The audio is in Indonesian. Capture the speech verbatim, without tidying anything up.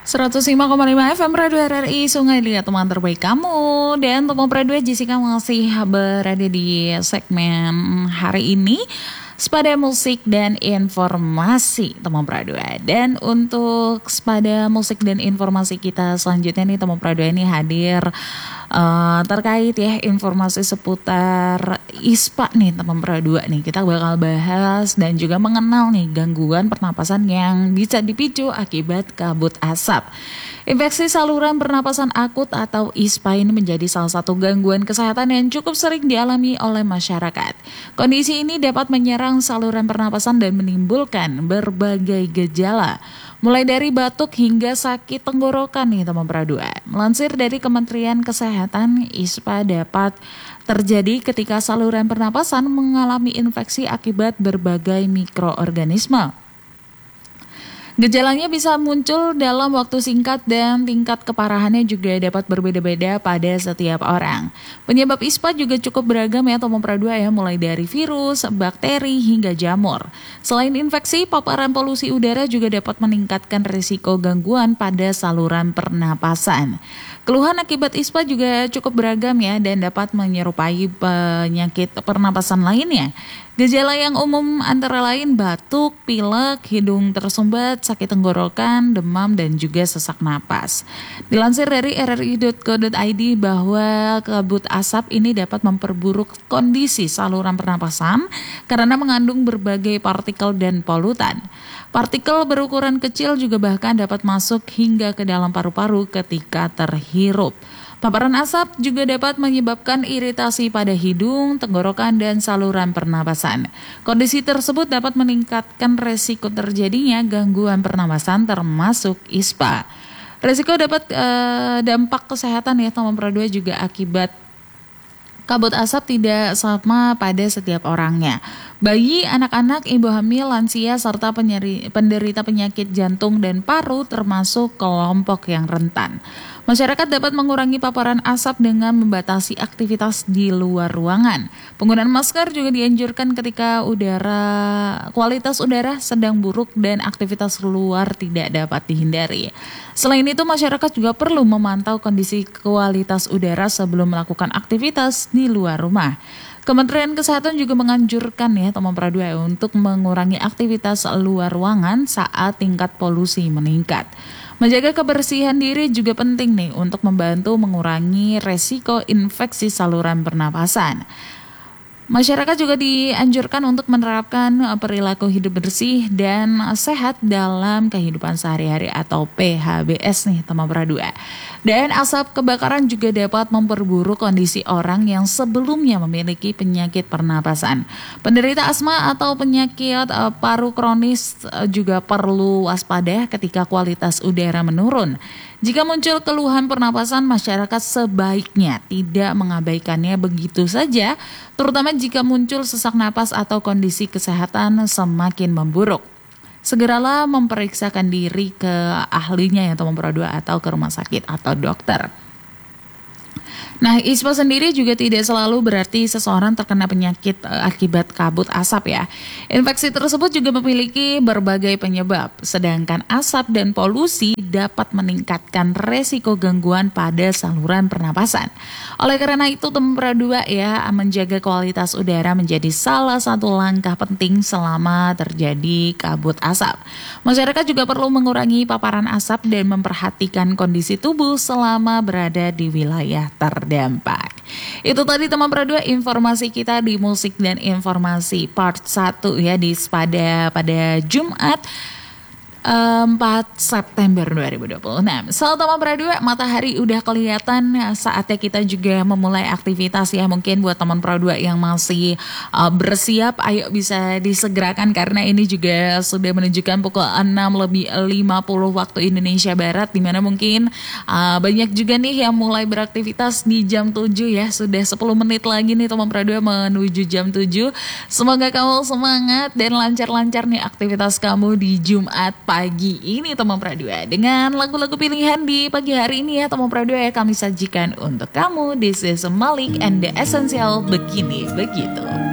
seratus lima koma lima F M Radio R R I Sungai Liat, teman terbaik kamu. Dan untuk memperduet Jessica masih berada di segmen hari ini Sepada Musik dan Informasi teman Pradua. Dan untuk Sepada Musik dan Informasi kita selanjutnya nih teman Pradua ini hadir uh, terkait ya informasi seputar I S P A nih teman Pradua nih. Kita bakal bahas dan juga mengenal nih gangguan pernapasan yang bisa dipicu akibat kabut asap. Infeksi saluran pernapasan akut atau I S P A ini menjadi salah satu gangguan kesehatan yang cukup sering dialami oleh masyarakat. Kondisi ini dapat menyerang saluran pernapasan dan menimbulkan berbagai gejala, mulai dari batuk hingga sakit tenggorokan nih teman Pradua. Melansir dari Kementerian Kesehatan, I S P A dapat terjadi ketika saluran pernapasan mengalami infeksi akibat berbagai mikroorganisme. Gejalanya bisa muncul dalam waktu singkat dan tingkat keparahannya juga dapat berbeda-beda pada setiap orang. Penyebab I S P A juga cukup beragam ya teman Pradua ya, mulai dari virus, bakteri hingga jamur. Selain infeksi, paparan polusi udara juga dapat meningkatkan risiko gangguan pada saluran pernapasan. Keluhan akibat I S P A juga cukup beragam ya dan dapat menyerupai penyakit pernapasan lainnya. Gejala yang umum antara lain batuk, pilek, hidung tersumbat, sakit tenggorokan, demam, dan juga sesak napas. Dilansir dari r r i dot co dot i d bahwa kabut asap ini dapat memperburuk kondisi saluran pernapasan karena mengandung berbagai partikel dan polutan. Partikel berukuran kecil juga bahkan dapat masuk hingga ke dalam paru-paru ketika terhirup. Paparan asap juga dapat menyebabkan iritasi pada hidung, tenggorokan, dan saluran pernapasan. Kondisi tersebut dapat meningkatkan resiko terjadinya gangguan pernapasan termasuk I S P A. Resiko dapat eh, dampak kesehatan ya teman Pradua juga akibat kabut asap tidak sama pada setiap orangnya. Bayi, anak-anak, ibu hamil, lansia, serta penyeri, penderita penyakit jantung dan paru termasuk kelompok yang rentan. Masyarakat dapat mengurangi paparan asap dengan membatasi aktivitas di luar ruangan. Penggunaan masker juga dianjurkan ketika udara kualitas udara sedang buruk dan aktivitas luar tidak dapat dihindari. Selain itu, masyarakat juga perlu memantau kondisi kualitas udara sebelum melakukan aktivitas di luar rumah. Kementerian Kesehatan juga menganjurkan ya teman Pradua untuk mengurangi aktivitas luar ruangan saat tingkat polusi meningkat. Menjaga kebersihan diri juga penting nih untuk membantu mengurangi resiko infeksi saluran pernapasan. Masyarakat juga dianjurkan untuk menerapkan perilaku hidup bersih dan sehat dalam kehidupan sehari-hari atau P H B S nih teman Pradua. Dan asap kebakaran juga dapat memperburuk kondisi orang yang sebelumnya memiliki penyakit pernapasan. Penderita asma atau penyakit uh, paru kronis uh, juga perlu waspada ketika kualitas udara menurun. Jika muncul keluhan pernapasan, masyarakat sebaiknya tidak mengabaikannya begitu saja, terutama jika muncul sesak napas atau kondisi kesehatan semakin memburuk. Segeralah memeriksakan diri ke ahlinya ya teman Pradua atau ke rumah sakit atau dokter. Nah, I S P A sendiri juga tidak selalu berarti seseorang terkena penyakit uh, akibat kabut asap ya. Infeksi tersebut juga memiliki berbagai penyebab, sedangkan asap dan polusi dapat meningkatkan resiko gangguan pada saluran pernapasan. Oleh karena itu, teman Pradua ya, menjaga kualitas udara menjadi salah satu langkah penting selama terjadi kabut asap. Masyarakat juga perlu mengurangi paparan asap dan memperhatikan kondisi tubuh selama berada di wilayah terdampak. Itu tadi teman Pradua informasi kita di musik dan informasi part satu ya di Sepada pada Jumat empat September dua ribu dua puluh enam. Selamat teman Pradua, matahari udah kelihatan, saatnya kita juga memulai aktivitas ya. Mungkin buat teman Pradua yang masih uh, bersiap, ayo bisa disegerakan karena ini juga sudah menunjukkan pukul enam lebih lima puluh waktu Indonesia Barat, dimana mungkin uh, banyak juga nih yang mulai beraktivitas di jam tujuh ya. Sudah sepuluh menit lagi nih teman Pradua menuju jam tujuh. Semoga kamu semangat dan lancar-lancar nih aktivitas kamu di Jumat pagi ini teman Pradua. Dengan lagu-lagu pilihan di pagi hari ini ya teman Pradua ya, kami sajikan untuk kamu. This is Malik and the Essential Begini Begitu.